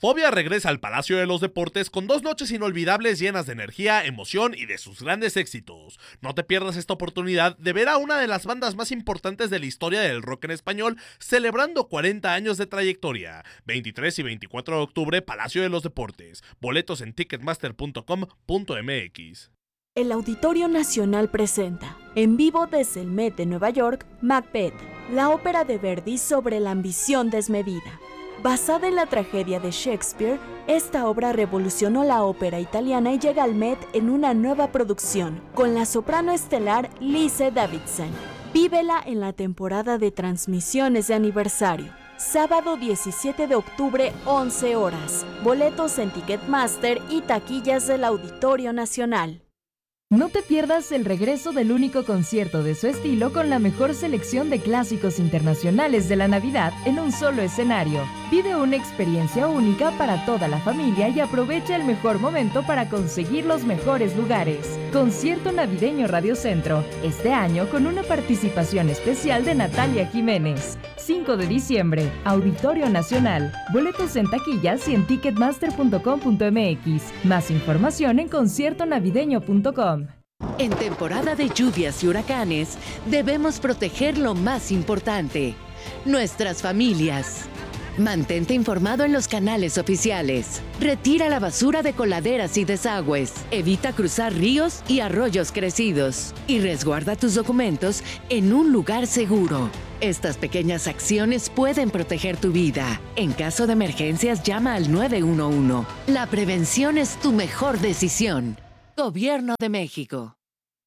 Speaker 19: Fobia regresa al Palacio de los Deportes con dos noches inolvidables llenas de energía, emoción y de sus grandes éxitos. No te pierdas esta oportunidad de ver a una de las bandas más importantes de la historia del rock en español celebrando cuarenta años de trayectoria. veintitrés y veinticuatro de octubre, Palacio de los Deportes. Boletos en ticketmaster punto com punto m x.
Speaker 20: El Auditorio Nacional presenta, en vivo desde el Met de Nueva York, Macbeth, la ópera de Verdi sobre la ambición desmedida. Basada en la tragedia de Shakespeare, esta obra revolucionó la ópera italiana y llega al Met en una nueva producción, con la soprano estelar Lise Davidson. Vívela en la temporada de transmisiones de aniversario. Sábado diecisiete de octubre, once horas. Boletos en Ticketmaster y taquillas del Auditorio Nacional.
Speaker 21: No te pierdas el regreso del único concierto de su estilo con la mejor selección de clásicos internacionales de la Navidad en un solo escenario. Vive una experiencia única para toda la familia y aprovecha el mejor momento para conseguir los mejores lugares. Concierto Navideño Radio Centro, este año con una participación especial de Natalia Jiménez. cinco de diciembre, Auditorio Nacional. Boletos en taquillas y en ticketmaster punto com punto m x. Más información en concierto navideño punto com.
Speaker 22: En temporada de lluvias y huracanes, debemos proteger lo más importante, nuestras familias. Mantente informado en los canales oficiales. Retira la basura de coladeras y desagües. Evita cruzar ríos y arroyos crecidos. Y resguarda tus documentos en un lugar seguro. Estas pequeñas acciones pueden proteger tu vida. En caso de emergencias, llama al nueve uno uno. La prevención es tu mejor decisión. Gobierno de México.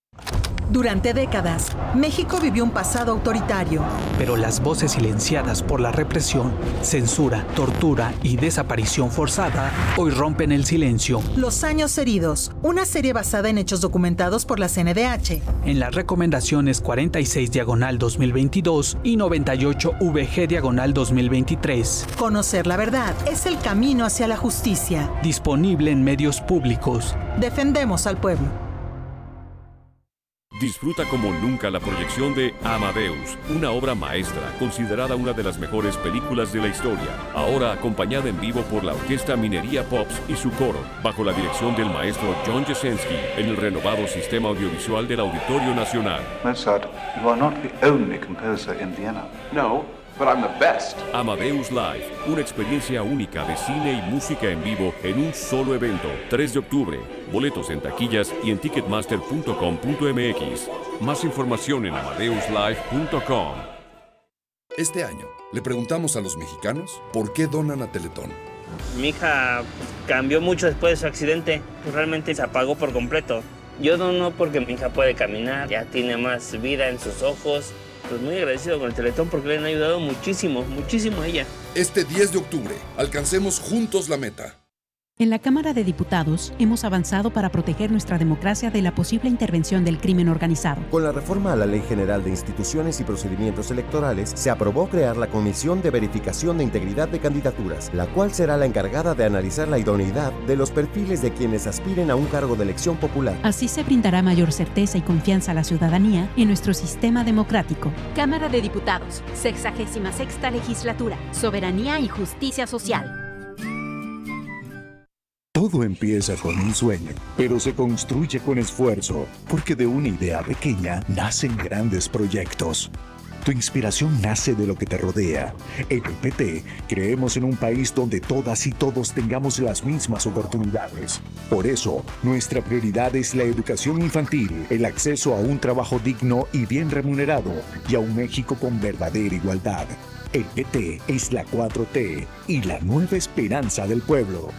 Speaker 23: Durante décadas, México vivió un pasado autoritario.
Speaker 24: Pero las voces silenciadas por la represión, censura, tortura y desaparición forzada hoy rompen el silencio.
Speaker 23: Los años heridos, una serie basada en hechos documentados por la C N D H.
Speaker 24: En las recomendaciones cuarenta y seis diagonal dos mil veintidós y noventa y ocho V G diagonal dos mil veintitrés.
Speaker 23: Conocer la verdad es el camino hacia la justicia.
Speaker 24: Disponible en medios públicos.
Speaker 23: Defendemos al pueblo.
Speaker 25: Disfruta como nunca la proyección de Amadeus, una obra maestra considerada una de las mejores películas de la historia, ahora acompañada en vivo por la Orquesta Minería Pops y su coro, bajo la dirección del maestro John Jasenski, en el renovado sistema audiovisual del Auditorio Nacional.
Speaker 26: Mozart, you are not the only composer in Vienna.
Speaker 25: No, but I'm the best. Amadeus Live, una experiencia única de cine y música en vivo en un solo evento. tres de octubre. Boletos en taquillas y en ticketmaster punto com punto m x. Más información en amadeus live punto com.
Speaker 27: Este año le preguntamos a los mexicanos por qué donan a Teletón.
Speaker 28: Mi hija cambió mucho después de su accidente. Realmente se apagó por completo. Yo dono porque mi hija puede caminar, ya tiene más vida en sus ojos. Pues muy agradecido con el Teletón porque le han ayudado muchísimo, muchísimo a ella.
Speaker 27: Este diez de octubre, alcancemos juntos la meta.
Speaker 29: En la Cámara de Diputados hemos avanzado para proteger nuestra democracia de la posible intervención del crimen organizado.
Speaker 30: Con la reforma a la Ley General de Instituciones y Procedimientos Electorales, se aprobó crear la Comisión de Verificación de Integridad de Candidaturas, la cual será la encargada de analizar la idoneidad de los perfiles de quienes aspiren a un cargo de elección popular.
Speaker 29: Así se brindará mayor certeza y confianza a la ciudadanía en nuestro sistema democrático.
Speaker 31: Cámara de Diputados, sexagésima sexta Legislatura, Soberanía y Justicia Social.
Speaker 32: Todo empieza con un sueño, pero se construye con esfuerzo, porque de una idea pequeña nacen grandes proyectos. Tu inspiración nace de lo que te rodea. En el P T creemos en un país donde todas y todos tengamos las mismas oportunidades. Por eso, nuestra prioridad es la educación infantil, el acceso a un trabajo digno y bien remunerado, y a un México con verdadera igualdad. El P T es la cuatro T y la nueva esperanza del pueblo.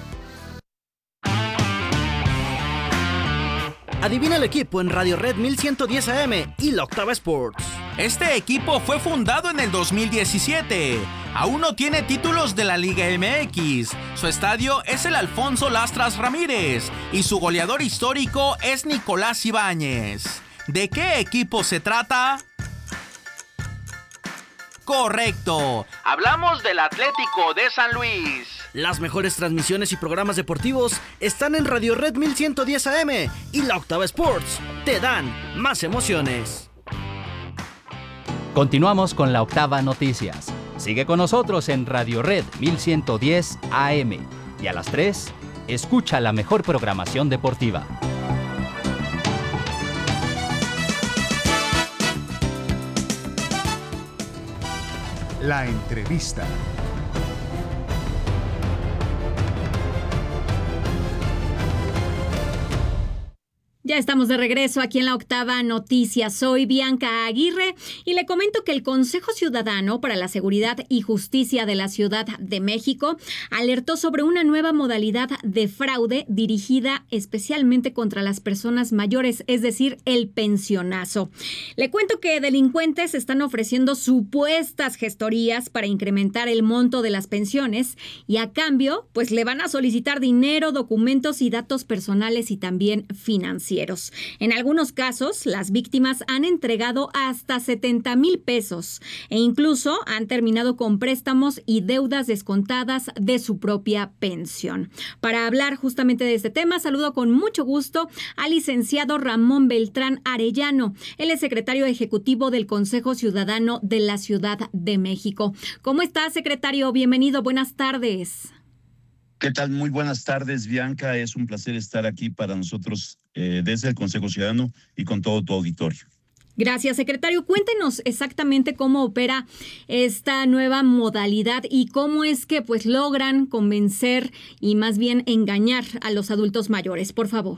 Speaker 33: Adivina el equipo en Radio Red mil ciento diez A M y la Octava Sports.
Speaker 34: Este equipo fue fundado en el dos mil diecisiete. Aún no tiene títulos de la Liga M X. Su estadio es el Alfonso Lastras Ramírez y su goleador histórico es Nicolás Ibáñez. ¿De qué equipo se trata? Correcto, hablamos del Atlético de San Luis.
Speaker 33: Las mejores transmisiones y programas deportivos están en Radio Red mil ciento diez A M y la Octava Sports. Te dan más emociones.
Speaker 18: Continuamos con la Octava Noticias. Sigue con nosotros en Radio Red mil ciento diez A M y a las tres, escucha la mejor programación deportiva.
Speaker 1: La entrevista.
Speaker 2: Ya estamos de regreso aquí en la Octava Noticias. Soy Bianca Aguirre y le comento que el Consejo Ciudadano para la Seguridad y Justicia de la Ciudad de México alertó sobre una nueva modalidad de fraude dirigida especialmente contra las personas mayores, es decir, el pensionazo. Le cuento que delincuentes están ofreciendo supuestas gestorías para incrementar el monto de las pensiones y a cambio, pues le van a solicitar dinero, documentos y datos personales y también financieros. En algunos casos, las víctimas han entregado hasta setenta mil pesos e incluso han terminado con préstamos y deudas descontadas de su propia pensión. Para hablar justamente de este tema, saludo con mucho gusto al licenciado Ramón Beltrán Arellano. Él es secretario ejecutivo del Consejo Ciudadano de la Ciudad de México. ¿Cómo está, secretario? Bienvenido, buenas tardes.
Speaker 3: ¿Qué tal? Muy buenas tardes, Bianca. Es un placer estar aquí para nosotros eh, desde el Consejo Ciudadano y con todo tu auditorio.
Speaker 2: Gracias, secretario. Cuéntenos exactamente cómo opera esta nueva modalidad y cómo es que pues logran convencer y más bien engañar a los adultos mayores, por favor.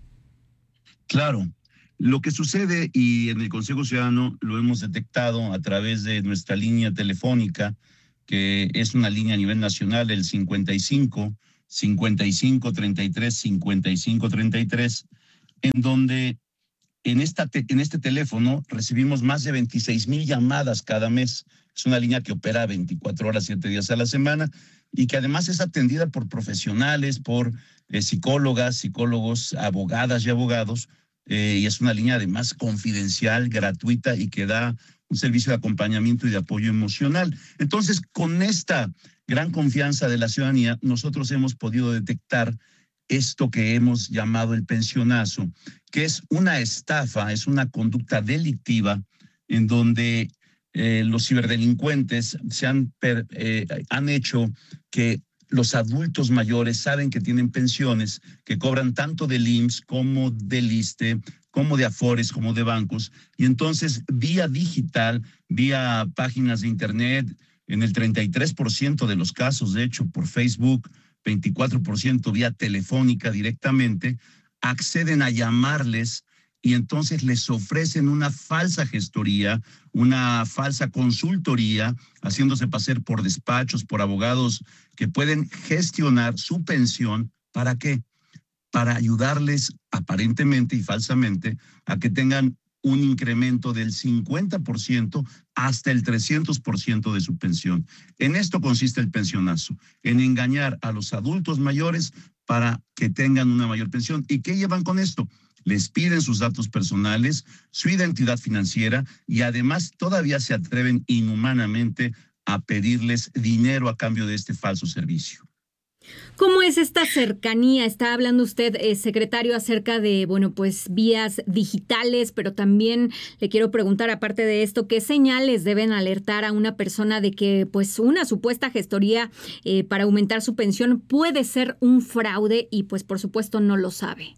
Speaker 3: Claro. Lo que sucede, y en el Consejo Ciudadano lo hemos detectado a través de nuestra línea telefónica, que es una línea a nivel nacional, el cincuenta y cinco, cincuenta y cinco, treinta y tres, cincuenta y cinco, treinta y tres, en donde en, esta te, en este teléfono recibimos más de veintiséis mil llamadas cada mes. Es una línea que opera veinticuatro horas, siete días a la semana y que además es atendida por profesionales, por eh, psicólogas, psicólogos, abogadas y abogados, eh, y es una línea además confidencial, gratuita y que da un servicio de acompañamiento y de apoyo emocional. Entonces, con esta gran confianza de la ciudadanía, nosotros hemos podido detectar esto que hemos llamado el pensionazo, que es una estafa, es una conducta delictiva en donde eh, los ciberdelincuentes se han, per, eh, han hecho que los adultos mayores saben que tienen pensiones que cobran tanto del I M S S como del ISSSTE, como de Afores, como de bancos, y entonces vía digital, vía páginas de internet, en el treinta y tres por ciento de los casos, de hecho, por Facebook, veinticuatro por ciento vía telefónica directamente, acceden a llamarles y entonces les ofrecen una falsa gestoría, una falsa consultoría, haciéndose pasar por despachos, por abogados que pueden gestionar su pensión. ¿Para qué? Para ayudarles aparentemente y falsamente a que tengan un incremento del cincuenta por ciento hasta el trescientos por ciento de su pensión. En esto consiste el pensionazo, en engañar a los adultos mayores para que tengan una mayor pensión. ¿Y qué llevan con esto? Les piden sus datos personales, su identidad financiera y además todavía se atreven inhumanamente a pedirles dinero a cambio de este falso servicio.
Speaker 2: ¿Cómo es esta cercanía? Está hablando usted, eh, secretario, acerca de, bueno, pues vías digitales, pero también le quiero preguntar, aparte de esto, ¿qué señales deben alertar a una persona de que, pues, una supuesta gestoría eh, para aumentar su pensión puede ser un fraude y, pues, por supuesto, no lo sabe?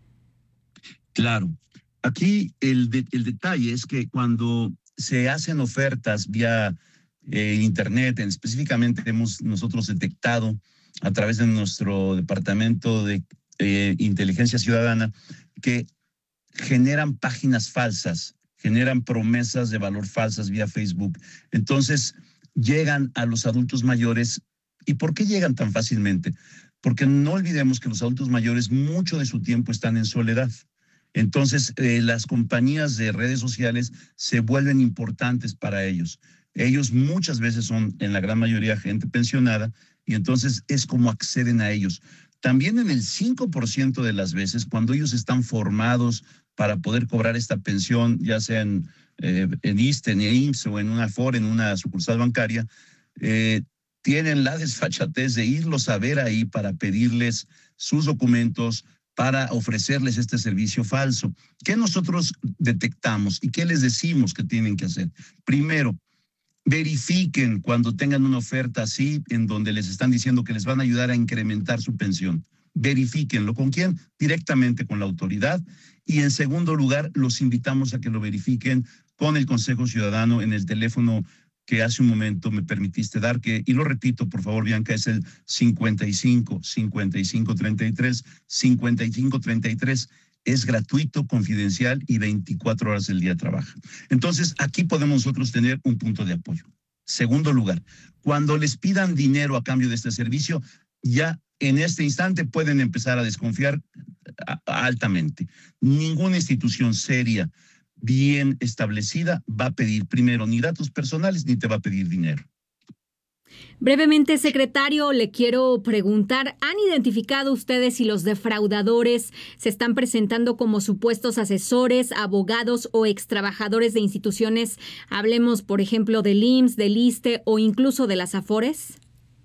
Speaker 3: Claro. Aquí el, de, el detalle es que cuando se hacen ofertas vía eh, internet, específicamente hemos nosotros detectado a través de nuestro departamento de eh, inteligencia ciudadana, que generan páginas falsas, generan promesas de valor falsas vía Facebook. Entonces, llegan a los adultos mayores. ¿Y por qué llegan tan fácilmente? Porque no olvidemos que los adultos mayores mucho de su tiempo están en soledad. Entonces, eh, las compañías de redes sociales se vuelven importantes para ellos. Ellos muchas veces son, en la gran mayoría, gente pensionada, y entonces es como acceden a ellos. También en el cinco por ciento de las veces, cuando ellos están formados para poder cobrar esta pensión, ya sea en, eh, en ISSSTE, en I M S S o en una Afore, en una sucursal bancaria, eh, tienen la desfachatez de irlos a ver ahí para pedirles sus documentos, para ofrecerles este servicio falso. ¿Qué nosotros detectamos y qué les decimos que tienen que hacer? Primero, Verifiquen cuando tengan una oferta así, en donde les están diciendo que les van a ayudar a incrementar su pensión. Verifíquenlo. ¿Con quién? Directamente con la autoridad. Y en segundo lugar, los invitamos a que lo verifiquen con el Consejo Ciudadano en el teléfono que hace un momento me permitiste dar, que, y lo repito, por favor, Bianca, es el cincuenta y cinco, cincuenta y cinco, treinta y tres, cincuenta y cinco, treinta y tres. Es gratuito, confidencial y veinticuatro horas del día trabaja. Entonces, aquí podemos nosotros tener un punto de apoyo. Segundo lugar, cuando les pidan dinero a cambio de este servicio, ya en este instante pueden empezar a desconfiar a, a altamente. Ninguna institución seria, bien establecida, va a pedir primero ni datos personales ni te va a pedir dinero.
Speaker 2: Brevemente, secretario, le quiero preguntar, ¿han identificado ustedes si los defraudadores se están presentando como supuestos asesores, abogados o extrabajadores de instituciones? Hablemos, por ejemplo, del I M S S, del ISSSTE o incluso de las AFORES.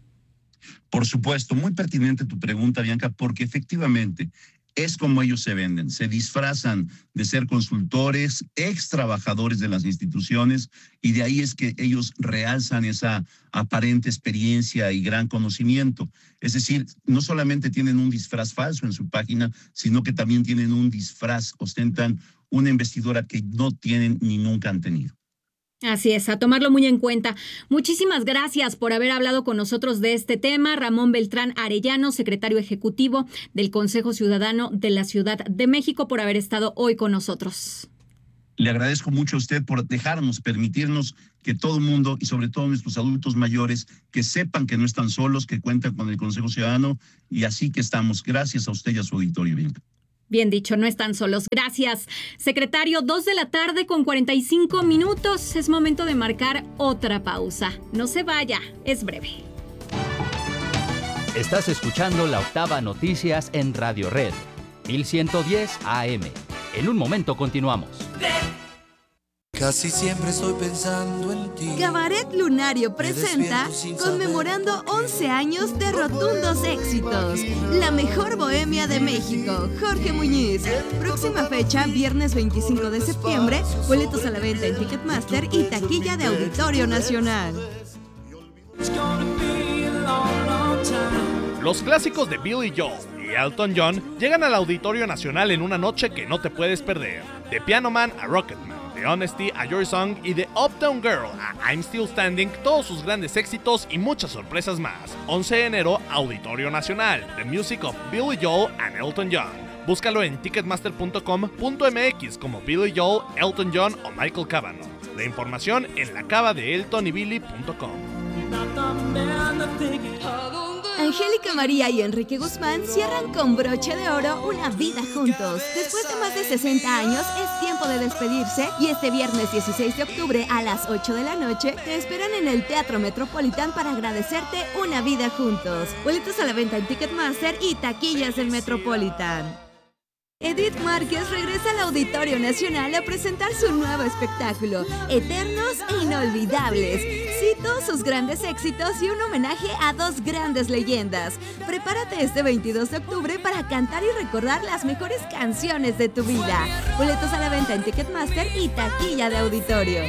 Speaker 3: Por supuesto, muy pertinente tu pregunta, Bianca, porque efectivamente es como ellos se venden, se disfrazan de ser consultores, ex trabajadores de las instituciones, y de ahí es que ellos realzan esa aparente experiencia y gran conocimiento. Es decir, no solamente tienen un disfraz falso en su página, sino que también tienen un disfraz, ostentan una investidura que no tienen ni nunca han tenido.
Speaker 2: Así es, a tomarlo muy en cuenta. Muchísimas gracias por haber hablado con nosotros de este tema. Ramón Beltrán Arellano, secretario ejecutivo del Consejo Ciudadano de la Ciudad de México, por haber estado hoy con nosotros.
Speaker 3: Le agradezco mucho a usted por dejarnos, permitirnos que todo el mundo y sobre todo nuestros adultos mayores que sepan que no están solos, que cuentan con el Consejo Ciudadano, y así que estamos. Gracias a usted y a su auditorio, Bianca.
Speaker 2: Bien dicho, no están solos. Gracias, secretario. Dos de la tarde con cuarenta y cinco minutos. Es momento de marcar otra pausa. No se vaya, es breve.
Speaker 18: Estás escuchando La Octava Noticias en Radio Red, mil ciento diez A M. En un momento continuamos.
Speaker 4: Casi siempre estoy pensando en ti.
Speaker 5: Cabaret Lunario presenta conmemorando once años de rotundos éxitos. La mejor bohemia de México, Jorge Muñiz. Próxima fecha, viernes veinticinco de septiembre. Boletos a la venta en Ticketmaster y taquilla de Auditorio Nacional.
Speaker 19: Los clásicos de Billy Joel y Elton John llegan al Auditorio Nacional en una noche que no te puedes perder. De Piano Man a Rocketman, de Honesty a Your Song y de Uptown Girl a I'm Still Standing, todos sus grandes éxitos y muchas sorpresas más. once de enero, Auditorio Nacional, The Music of Billy Joel and Elton John. Búscalo en ticketmaster punto com punto m x como Billy Joel, Elton John o Michael Cavanaugh. La información en la cava de elton y billy punto com.
Speaker 5: Angélica María y Enrique Guzmán cierran con broche de oro una vida juntos. Después de más de sesenta años, es tiempo de despedirse y este viernes dieciséis de octubre a las ocho de la noche te esperan en el Teatro Metropolitan para agradecerte una vida juntos. Boletos a la venta en Ticketmaster y taquillas del Metropolitan. Edith Márquez regresa al Auditorio Nacional a presentar su nuevo espectáculo, Eternos e Inolvidables. Cito sus grandes éxitos y un homenaje a dos grandes leyendas. Prepárate este veintidós de octubre para cantar y recordar las mejores canciones de tu vida. Boletos a la venta en Ticketmaster y taquilla de Auditorio.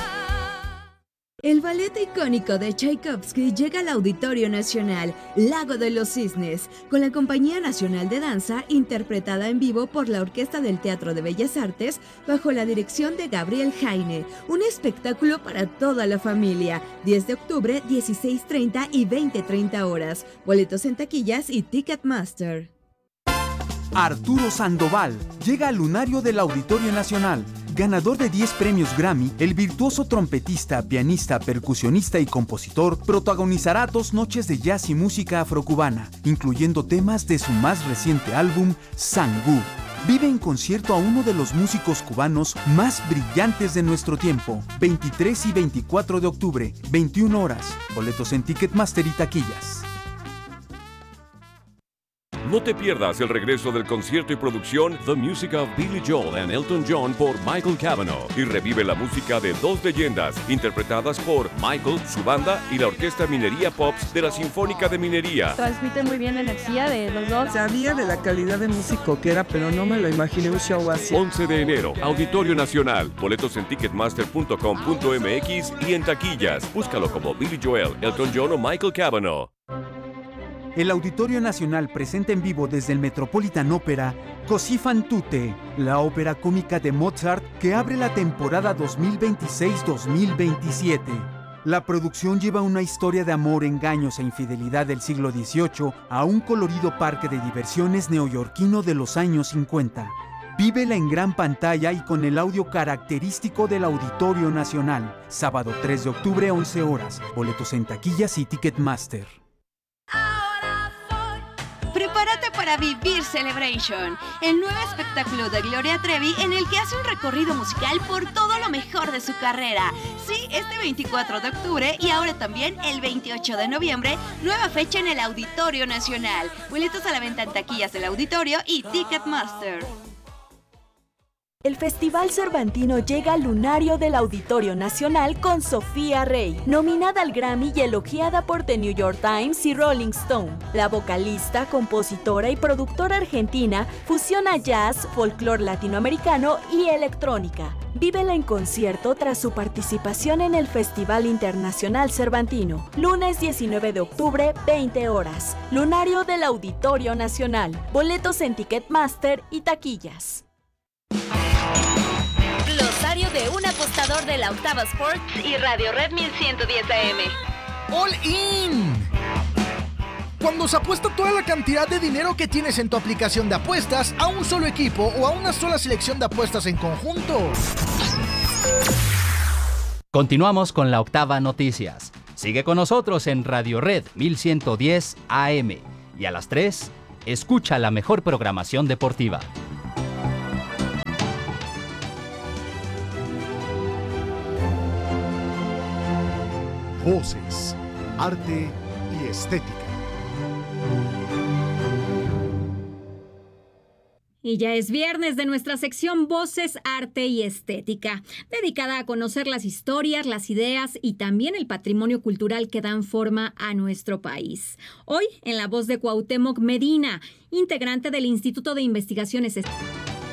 Speaker 5: El ballet icónico de Tchaikovsky llega al Auditorio Nacional, Lago de los Cisnes, con la Compañía Nacional de Danza, interpretada en vivo por la Orquesta del Teatro de Bellas Artes, bajo la dirección de Gabriel Jaine. Un espectáculo para toda la familia. diez de octubre, dieciséis treinta y veinte treinta horas. Boletos en taquillas y Ticketmaster.
Speaker 6: Arturo Sandoval llega al lunario del Auditorio Nacional. Ganador de diez premios Grammy, el virtuoso trompetista, pianista, percusionista y compositor protagonizará dos noches de jazz y música afrocubana, incluyendo temas de su más reciente álbum, Sangú. Vive en concierto a uno de los músicos cubanos más brillantes de nuestro tiempo. veintitrés y veinticuatro de octubre, veintiuna horas. Boletos en Ticketmaster y taquillas.
Speaker 25: No te pierdas el regreso del concierto y producción The Music of Billy Joel and Elton John por Michael Cavanaugh y revive la música de dos leyendas interpretadas por Michael, su banda y la Orquesta Minería Pops de la Sinfónica de Minería.
Speaker 7: Transmite muy bien la energía de los dos.
Speaker 8: Sabía de la calidad de músico que era, pero no me lo imaginé un show así.
Speaker 25: once de enero, Auditorio Nacional. Boletos en ticketmaster punto com punto m x y en taquillas. Búscalo como Billy Joel, Elton John o Michael Cavanaugh.
Speaker 6: El Auditorio Nacional presenta en vivo desde el Metropolitan Opera Così fan tutte, la ópera cómica de Mozart que abre la temporada dos mil veintiséis dos mil veintisiete. La producción lleva una historia de amor, engaños e infidelidad del siglo dieciocho a un colorido parque de diversiones neoyorquino de los años cincuenta. Vívela en gran pantalla y con el audio característico del Auditorio Nacional. Sábado tres de octubre, once horas. Boletos en taquillas y Ticketmaster.
Speaker 5: Prepárate para vivir Celebration, el nuevo espectáculo de Gloria Trevi en el que hace un recorrido musical por todo lo mejor de su carrera. Sí, este veinticuatro de octubre y ahora también el veintiocho de noviembre, nueva fecha en el Auditorio Nacional. Boletos a la venta en taquillas del Auditorio y Ticketmaster.
Speaker 9: El Festival Cervantino llega al lunario del Auditorio Nacional con Sofía Rey, nominada al Grammy y elogiada por The New York Times y Rolling Stone. La vocalista, compositora y productora argentina fusiona jazz, folclore latinoamericano y electrónica. Vívela en concierto tras su participación en el Festival Internacional Cervantino. Lunes diecinueve de octubre, veinte horas. Lunario del Auditorio Nacional. Boletos en Ticketmaster y taquillas.
Speaker 5: Glosario de un apostador de la Octava Sports y Radio Red mil ciento diez A M.
Speaker 10: All In. Cuando se apuesta toda la cantidad de dinero que tienes en tu aplicación de apuestas a un solo equipo o a una sola selección de apuestas en conjunto.
Speaker 18: Continuamos con la Octava Noticias. Sigue con nosotros en Radio Red mil ciento diez A M. Y a las tres, escucha la mejor programación deportiva.
Speaker 1: Voces, arte y estética.
Speaker 2: Y ya es viernes de nuestra sección Voces, Arte y Estética, dedicada a conocer las historias, las ideas y también el patrimonio cultural que dan forma a nuestro país. Hoy, en la voz de Cuauhtémoc Medina, integrante del Instituto de Investigaciones Estéticas.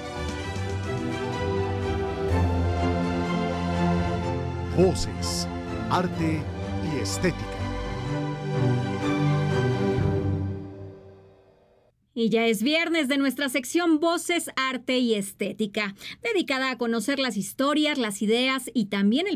Speaker 1: Voces, arte y estética.
Speaker 2: Y ya es viernes de nuestra sección Voces, Arte y Estética, dedicada a conocer las historias, las ideas y también el